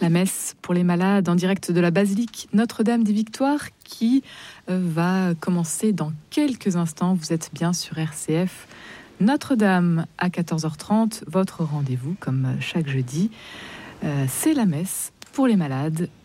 La messe pour les malades en direct de la basilique Notre-Dame des Victoires qui va commencer dans quelques instants. Vous êtes bien sur RCF. Notre-Dame à 14h30, votre rendez-vous comme chaque jeudi. C'est la messe pour les malades